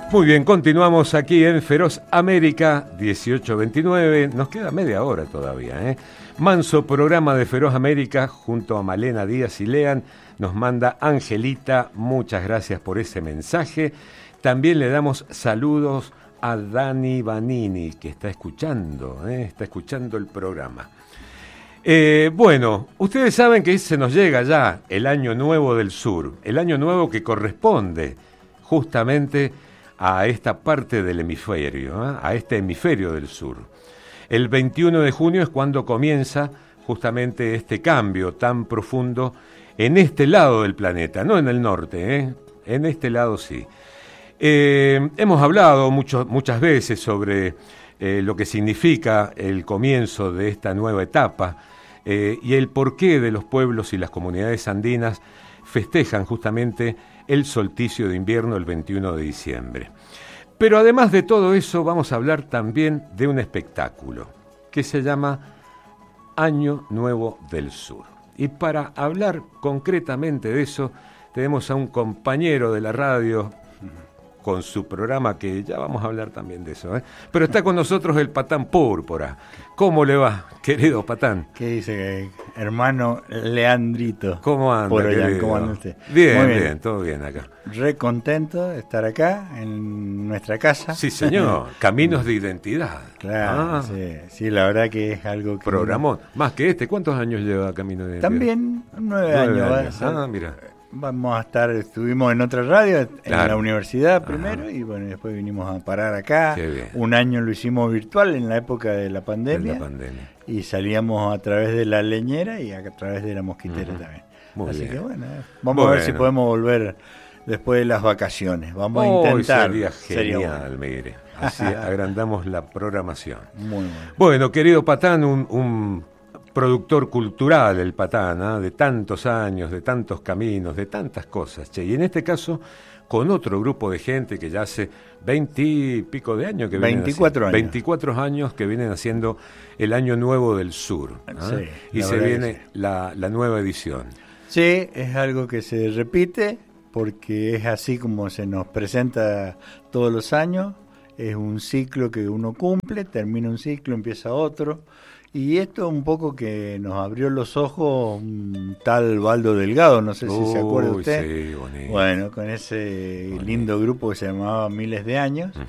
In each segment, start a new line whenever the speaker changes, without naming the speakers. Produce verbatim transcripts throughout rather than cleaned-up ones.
Muy bien, continuamos aquí en Feroz América dieciocho veintinueve. Nos queda media hora todavía, ¿eh? Manso programa de Feroz América junto a Malena Díaz y Lean. Nos manda Angelita, muchas gracias por ese mensaje. También le damos saludos a Dani Vanini, que está escuchando, ¿eh? está escuchando el programa. Eh, bueno, ustedes saben que se nos llega ya el Año Nuevo del Sur, el Año Nuevo que corresponde justamente a esta parte del hemisferio, ¿eh? a este hemisferio del sur. El veintiuno de junio es cuando comienza justamente este cambio tan profundo en este lado del planeta, no en el norte, ¿eh? en este lado sí. Eh, hemos hablado mucho, muchas veces sobre eh, lo que significa el comienzo de esta nueva etapa eh, y el porqué de los pueblos y las comunidades andinas festejan justamente el solsticio de invierno el veintiuno de diciembre. Pero además de todo eso vamos a hablar también de un espectáculo que se llama Año Nuevo del Sur. Y para hablar concretamente de eso tenemos a un compañero de la radio con su programa, que ya vamos a hablar también de eso, ¿eh? Pero está con nosotros el Patán Púrpura. ¿Cómo le va, querido Patán?
¿Qué dice, hermano Leandrito?
¿Cómo anda,
por allá?
querido?
¿Cómo anda usted?
Bien,
Muy
bien,
bien,
todo bien acá.
Re contento de estar acá, en nuestra casa.
Sí, señor, Caminos de Identidad.
Claro,
ah,
sí, sí, la verdad que es algo que...
Programón, más que este. ¿Cuántos años lleva Camino de Identidad?
También nueve,
Nueve
años.
años.
Va a ser.
Ah, mira.
Vamos a estar, estuvimos en otra radio, en
Claro.
la universidad primero,
Ajá.
y bueno, después vinimos a parar acá.
Qué bien.
Un año lo hicimos virtual en la época de la pandemia.
De la pandemia.
Y salíamos a través de la leñera y a través de la mosquitera
Ujú.
también.
Muy
Así
bien.
que bueno, eh, vamos a ver si
Bueno.
podemos volver después de las vacaciones. Vamos a
Hoy
intentar.
sería
Sería
genial,
bueno.
mire. Así agrandamos la programación.
Muy bueno.
Bueno, querido Patán, un, un productor cultural, el Patán, ¿eh? de tantos años, de tantos caminos, de tantas cosas, che. Y en este caso, con otro grupo de gente que ya hace veintipico de años que vienen
veinticuatro
haciendo,
años.
veinticuatro años que vienen haciendo el Año Nuevo del Sur. ¿eh?
Sí,
y
la
se
verdad
viene
que sí.
la, la nueva edición.
Sí, es algo que se repite porque es así como se nos presenta todos los años. Es un ciclo que uno cumple, termina un ciclo, empieza otro. Y esto un poco que nos abrió los ojos un tal Baldo Delgado, no sé si
Uy,
se acuerda usted.
Sí, bonito.
Bueno, con ese
Bonito.
lindo grupo que se llamaba Miles de Años.
Ujú.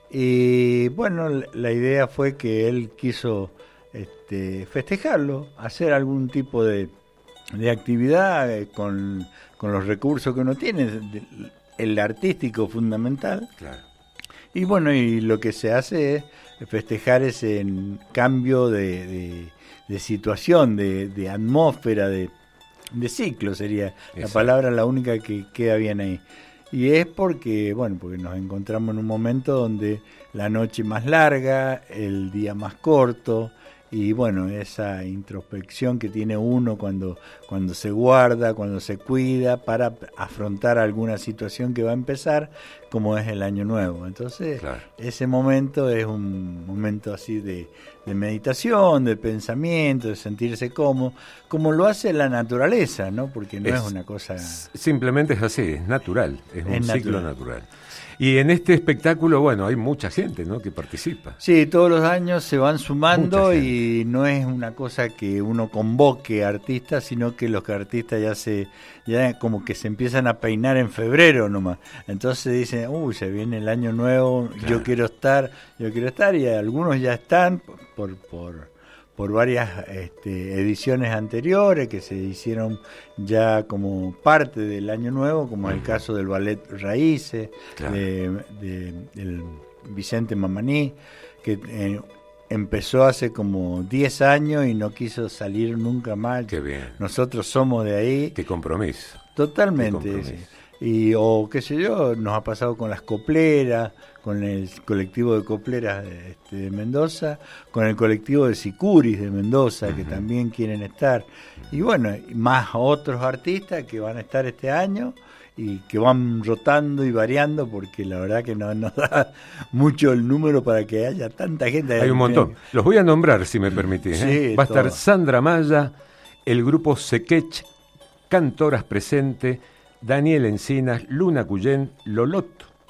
Y bueno, la idea fue que él quiso este, festejarlo, hacer algún tipo de, de actividad eh, con, con los recursos que uno tiene, de- el artístico fundamental.
Claro.
Y bueno, y lo que se hace es festejar ese cambio de, de, de situación, de, de atmósfera, de, de ciclo sería la
Exacto.
palabra, la única que queda bien ahí. Y es porque, bueno, porque nos encontramos en un momento donde la noche más larga, el día más corto, y bueno, esa introspección que tiene uno cuando, cuando se guarda, cuando se cuida para afrontar alguna situación que va a empezar, como es el año nuevo. Entonces,
Claro.
ese momento es un momento así de, de meditación, de pensamiento, de sentirse cómodo, como lo hace la naturaleza, ¿no? Porque no es,
Es-
una cosa...
Simplemente es así, es natural, es un
Es
ciclo
natural.
natural. Y en este espectáculo, bueno, hay mucha gente, ¿no?, que participa.
Sí, todos los años se van sumando
Mucha
y no es una cosa que uno convoque artistas, sino que los artistas ya se, ya como que se empiezan a peinar en febrero nomás. Entonces dicen, uy, se viene el año nuevo,
Claro.
yo quiero estar, yo quiero estar, y algunos ya están por, por, por varias este, ediciones anteriores que se hicieron ya como parte del año nuevo, como es el caso del ballet Raíces,
Claro.
de, de- del Vicente Mamaní, que eh, empezó hace como diez años y no quiso salir nunca más.
Qué bien,
Nosotros somos de ahí,
qué compromiso. Qué
totalmente.
compromiso.
Sí. Y, o qué sé yo, nos ha pasado con las copleras, con el colectivo de copleras de, este, de Mendoza, con el colectivo de sicuris de Mendoza, que
Ujú.
también quieren estar. Y bueno, y más otros artistas que van a estar este año y que van rotando y variando, porque la verdad que no nos da mucho el número para que haya tanta gente.
Hay un montón. Los voy a nombrar, si me permitís. ¿eh?
Sí,
Va a estar
todo.
Sandra Maya, el grupo Sequech, Cantoras Presente, Daniel Encinas, Luna Cuyén, Lolot,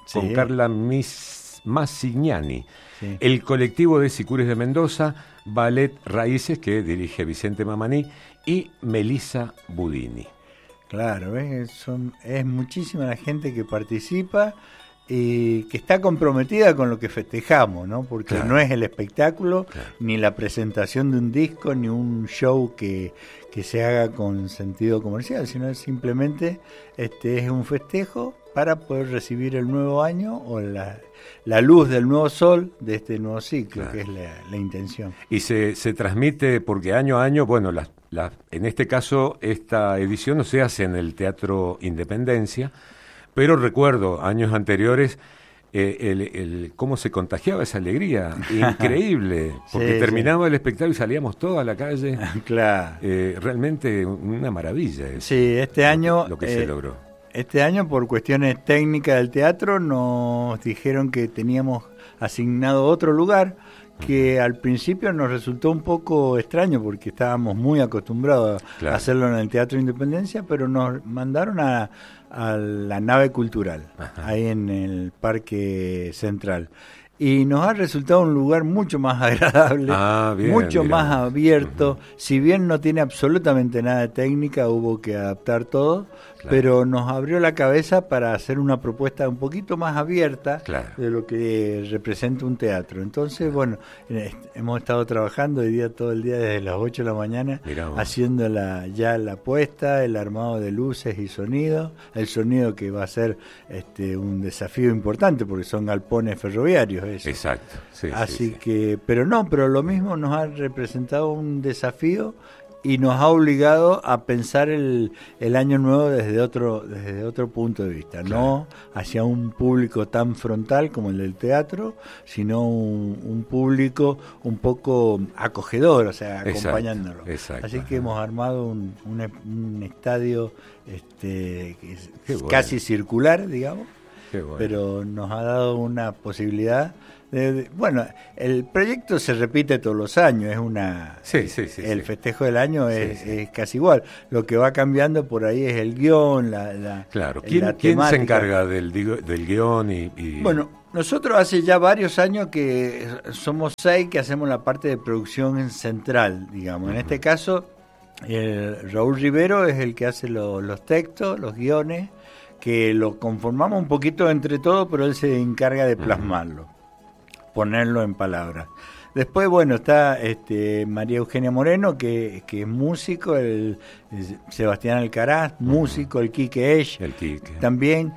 sí. con Carla Mis, Massignani.
Sí.
El colectivo de Sicures de Mendoza, Ballet Raíces, que dirige Vicente Mamaní, y Melissa Budini.
Claro, ¿ves? Son, es muchísima la gente que participa y que está comprometida con lo que festejamos, ¿no? Porque claro. no es el espectáculo, claro. ni la presentación de un disco, ni un show que, que se haga con sentido comercial, sino simplemente este es un festejo para poder recibir el nuevo año o la, la luz del nuevo sol de este nuevo ciclo, claro. que es la, la intención.
Y se, se transmite porque año a año, bueno, las, las, en este caso esta edición no se hace en el Teatro Independencia, pero recuerdo años anteriores eh, el, el cómo se contagiaba esa alegría, increíble, porque sí, terminaba sí. el espectáculo y salíamos todos a la calle.
Claro.
Eh, realmente una maravilla. Eso,
sí, este año...
Lo que
eh,
se logró.
Este año, por cuestiones técnicas del teatro, nos dijeron que teníamos asignado otro lugar, que al principio nos resultó un poco extraño porque estábamos muy acostumbrados claro. a hacerlo en el Teatro Independencia, pero nos mandaron a, a la nave cultural, Ajá. ahí en el Parque Central. Y nos ha resultado un lugar mucho más agradable,
ah, bien,
mucho
mira.
más abierto. Uh-huh. Si bien no tiene absolutamente nada de técnica, hubo que adaptar todo, claro. pero nos abrió la cabeza para hacer una propuesta un poquito más abierta
claro.
de lo que representa un teatro. Entonces, bueno, hemos estado trabajando hoy día todo el día desde las ocho de la mañana, haciendo la, ya la puesta, el armado de luces y sonido, el sonido que va a ser este, un desafío importante porque son galpones ferroviarios. Eso.
Exacto. Sí,
Así
sí, sí.
que, pero no, pero lo mismo nos ha representado un desafío y nos ha obligado a pensar el, el año nuevo desde otro, desde otro punto de vista, claro. no hacia un público tan frontal como el del teatro, sino un, un público un poco acogedor, o sea, acompañándolo.
Exacto, exacto.
Así que hemos armado un, un, un estadio este, que es
bueno.
casi circular, digamos.
Bueno.
Pero nos ha dado una posibilidad de, de, bueno, el proyecto se repite todos los años, es una
sí, sí, sí,
el
sí.
festejo del año es,
sí, sí.
es casi igual, lo que va cambiando por ahí es el guión, la, la
claro, ¿quién,
la
¿quién se encarga del, del guión? Y, y...
Bueno, nosotros hace ya varios años que somos seis que hacemos la parte de producción central, digamos, uh-huh. en este caso el Raúl Rivero es el que hace lo, los textos, los guiones, que lo conformamos un poquito entre todos, pero él se encarga de plasmarlo, uh-huh. ponerlo en palabras. Después, bueno, está este María Eugenia Moreno, que, que es músico, el, el Sebastián Alcaraz, uh-huh. músico, el Quique Esch,
el Quique.
también,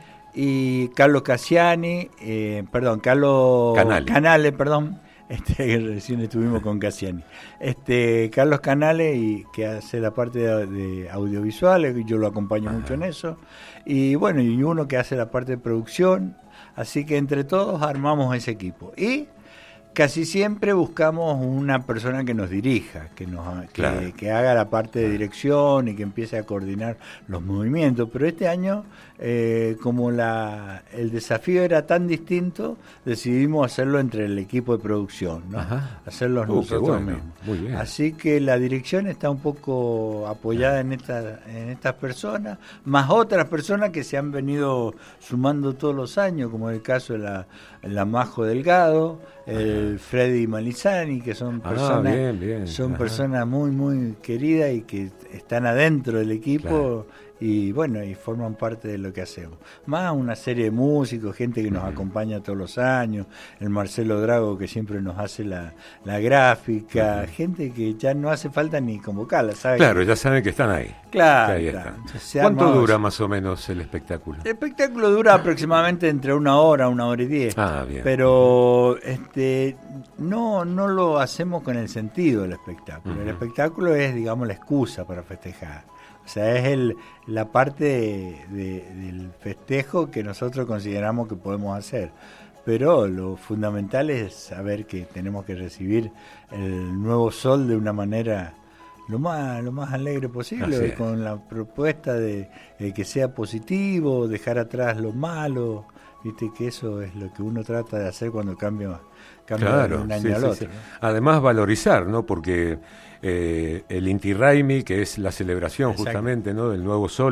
y Carlos Cassiani, eh, perdón, Carlos
Canale,
Canale perdón, este recién estuvimos con Cassiani, este Carlos Canale, y que hace la parte de, de audiovisuales, yo lo acompaño Ajá. mucho en eso, y bueno, y uno que hace la parte de producción, así que entre todos armamos ese equipo, y casi siempre buscamos una persona que nos dirija, que nos claro. que, que haga la parte de dirección y que empiece a coordinar los movimientos. Pero este año, eh, como la el desafío era tan distinto, decidimos hacerlo entre el equipo de producción, ¿no?
Ajá.
Hacerlo
uh,
nosotros
bueno.
mismos.
Muy bien.
Así que la dirección está un poco apoyada en esta, en estas personas, más otras personas que se han venido sumando todos los años, como el caso de la, la Majo Delgado, el Freddy Malizani, que son personas
ah, bien, bien.
son
Ajá.
personas muy muy queridas y que están adentro del equipo, claro. y bueno, y forman parte de lo que hacemos. Más una serie de músicos, gente que nos uh-huh. acompaña todos los años, el Marcelo Drago que siempre nos hace la, la gráfica, uh-huh. gente que ya no hace falta ni convocarla, ¿sabe?
Claro,
que...
ya saben que están ahí.
Claro,
ahí
claro.
Están. ¿Cuánto dura más o menos el espectáculo?
El espectáculo dura aproximadamente entre una hora, una hora y diez.
Ah, bien.
Pero este no no lo hacemos con el sentido del espectáculo. Uh-huh. El espectáculo es, digamos, la excusa para festejar. O sea, es el la parte de, de, del festejo que nosotros consideramos que podemos hacer. Pero lo fundamental es saber que tenemos que recibir el nuevo sol de una manera lo más lo más alegre posible, con la propuesta de, de que sea positivo, dejar atrás lo malo, viste que eso es lo que uno trata de hacer cuando cambia, cambia
claro,
de un año
sí,
al
sí,
otro,
sí.
¿no?
Además valorizar, ¿no? Porque eh, el Inti Raymi, que es la celebración Exacto. justamente, ¿no? del nuevo sol,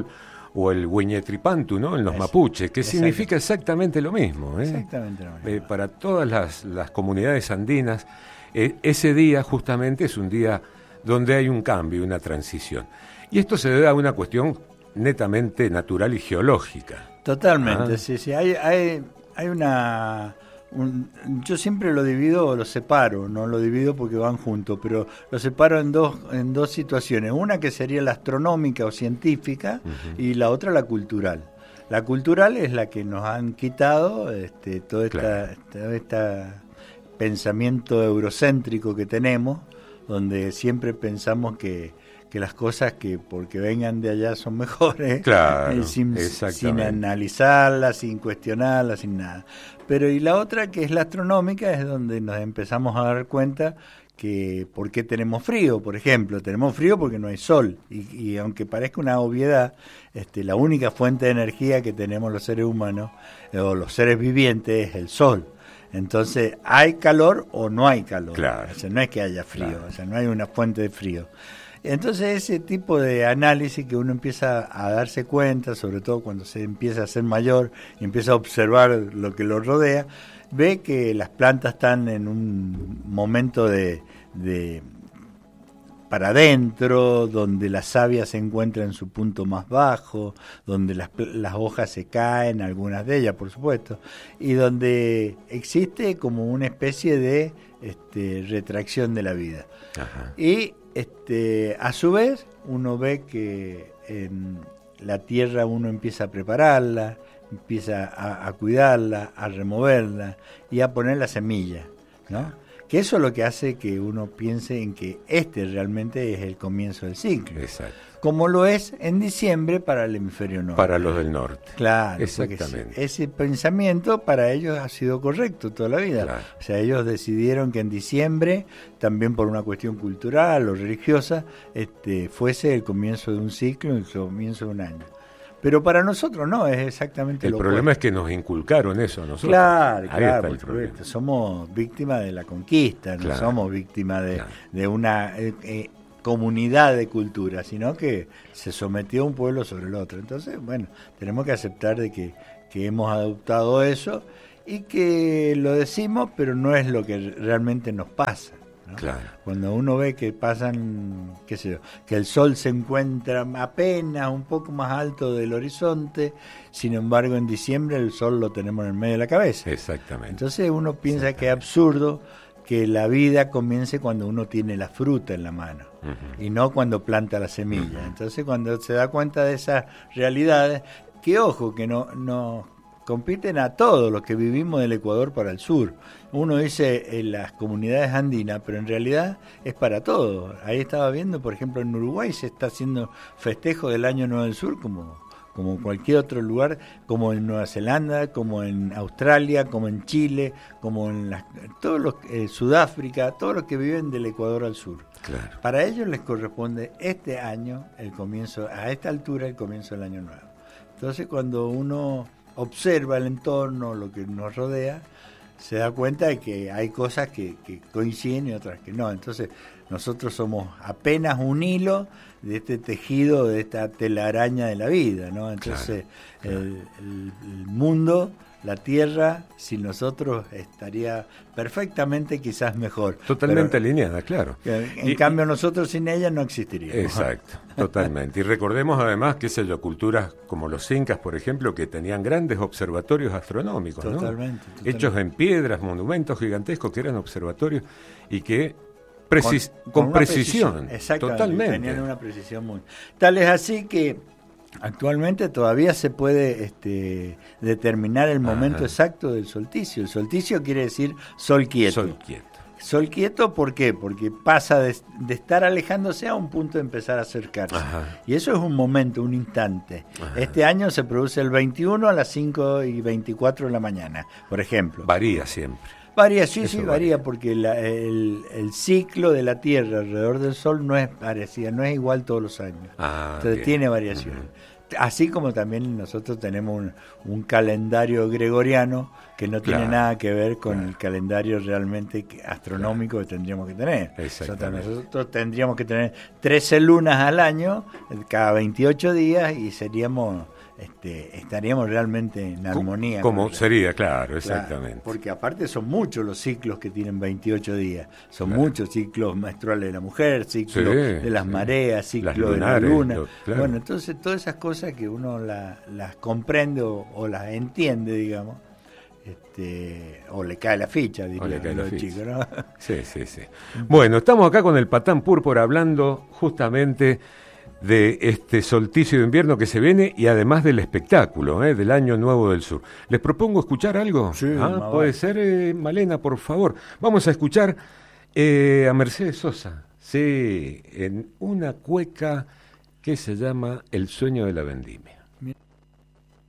o el Huiñetripantu, ¿no? En los mapuches, que significa exactamente lo mismo. ¿eh?
Exactamente lo mismo.
Eh, para todas las, las comunidades andinas, eh, ese día justamente es un día donde hay un cambio, una transición. Y esto se debe a una cuestión netamente natural y geológica.
Totalmente,
¿Ah?
sí, sí. Hay, hay, hay una... Un, yo siempre lo divido o lo separo, no lo divido porque van juntos, pero lo separo en dos en dos situaciones. Una que sería la astronómica o científica, uh-huh, y la otra la cultural. La cultural es la que nos han quitado este, todo esta, claro. este pensamiento eurocéntrico que tenemos, donde siempre pensamos que que las cosas que porque vengan de allá son mejores,
claro,
eh, sin, sin analizarlas, sin cuestionarlas, sin nada. Pero y la otra, que es la astronómica, es donde nos empezamos a dar cuenta que por qué tenemos frío, por ejemplo. Tenemos frío porque no hay sol, y, y aunque parezca una obviedad, este, la única fuente de energía que tenemos los seres humanos, eh, o los seres vivientes, es el sol. Entonces, ¿hay calor o no hay calor?
Claro.
O sea, no es que haya frío,
claro.
O sea, no hay una fuente de frío. Entonces ese tipo de análisis que uno empieza a darse cuenta, sobre todo cuando se empieza a ser mayor y empieza a observar lo que lo rodea, ve que las plantas están en un momento de, de para adentro, donde la savia se encuentra en su punto más bajo, donde las, las hojas se caen, algunas de ellas por supuesto, y donde existe como una especie de este, retracción de la vida.
Ajá.
Y Este, a su vez, uno ve que en la tierra uno empieza a prepararla, empieza a, a cuidarla, a removerla y a poner la semilla, ¿no? Que eso es lo que hace que uno piense en que este realmente es el comienzo del ciclo.
Exacto.
Como lo es en diciembre para el hemisferio norte.
Para los del norte.
Claro,
exactamente.
Ese pensamiento para ellos ha sido correcto toda la vida.
Claro.
O sea, ellos decidieron que en diciembre, también por una cuestión cultural o religiosa, este, fuese el comienzo de un ciclo, el comienzo de un año. Pero para nosotros no, es exactamente
el
lo
El problema
opuesto.
es que nos inculcaron eso a nosotros.
Claro,
Ahí
claro,
está el problema.
Somos víctimas de la conquista, no
claro.
somos víctimas de,
claro.
de una eh, eh, comunidad de cultura, sino que se sometió un pueblo sobre el otro. Entonces, bueno, tenemos que aceptar de que, que hemos adoptado eso y que lo decimos, pero no es lo que realmente nos pasa, ¿no?
Claro.
Cuando uno ve que pasan, qué sé yo, que el sol se encuentra apenas un poco más alto del horizonte, sin embargo en diciembre el sol lo tenemos en el medio de la cabeza.
Exactamente.
Entonces uno piensa que es absurdo que la vida comience cuando uno tiene la fruta en la mano, uh-huh, y no cuando planta la semilla. Uh-huh. Entonces cuando se da cuenta de esas realidades, que ojo, que no, no compiten a todos los que vivimos del Ecuador para el sur. Uno dice en las comunidades andinas, pero en realidad es para todos. Ahí estaba viendo, por ejemplo, en Uruguay se está haciendo festejo del Año Nuevo del Sur como, como cualquier otro lugar, como en Nueva Zelanda, como en Australia, como en Chile, como en las, todos los eh, Sudáfrica, todos los que viven del Ecuador al sur.
Claro.
Para ellos les corresponde este año, el comienzo, a esta altura el comienzo del Año Nuevo. Entonces cuando uno observa el entorno, lo que nos rodea, se da cuenta de que hay cosas que, que coinciden y otras que no. Entonces nosotros somos apenas un hilo de este tejido, de esta telaraña de la vida, ¿no? Entonces claro, claro. El, el, el mundo, la tierra, sin nosotros estaría perfectamente quizás mejor.
Totalmente pero, alineada, claro.
En y, cambio nosotros sin ella no existiríamos.
Exacto, totalmente. Y recordemos además, qué sé yo, culturas como los incas, por ejemplo, que tenían grandes observatorios astronómicos,
totalmente,
¿no?
Totalmente.
Hechos en piedras, monumentos gigantescos que eran observatorios y que precis con,
con, con
precisión,
precisión. Exactamente,
totalmente.
Tenían una precisión muy... Tal es así que actualmente todavía se puede este, determinar el momento Ajá. exacto del solsticio. El solsticio quiere decir sol quieto.
Sol quieto.
Sol quieto, ¿por qué? Porque pasa de, de estar alejándose a un punto de empezar a acercarse.
Ajá.
Y eso es un momento, un instante. Ajá. Este año se produce el veintiuno a las cinco y veinticuatro de la mañana, por ejemplo.
Varía siempre.
Varía, sí, Eso sí, varía,
varía
porque la, el, el ciclo de la Tierra alrededor del Sol no es parecida, no es igual todos los años.
Ah,
Entonces
bien.
tiene variaciones. Uh-huh. Así como también nosotros tenemos un, un calendario gregoriano que no tiene
Claro.
nada que ver con
Claro.
el calendario realmente que- astronómico que tendríamos que tener.
Exactamente.
Nosotros tendríamos que tener trece lunas al año, cada veintiocho días, y seríamos, este, estaríamos realmente en armonía.
Como
con la-
sería, claro,
Claro,
exactamente.
porque aparte son muchos los ciclos que tienen veintiocho días. Son
Claro.
muchos ciclos menstruales de la mujer, ciclos
Sí,
de las
sí.
mareas,
Las
ciclos de la
lunares,
luna.
lo- claro.
Bueno, entonces todas esas cosas que uno la- las comprende o, o las entiende, digamos, este, o le cae la ficha,
O le
dirían
cae la
los
ficha.
chicos, ¿no?
Sí, sí, sí. Bueno, estamos acá con el Patán Púrpura hablando justamente de este solsticio de invierno que se viene y además del espectáculo, ¿eh? Del Año Nuevo del Sur. ¿Les propongo escuchar algo?
Sí,
Ah,
más
puede
vale.
ser, eh, Malena, por favor. Vamos a escuchar eh, a Mercedes Sosa, sí, en una cueca que se llama El sueño de la vendimia.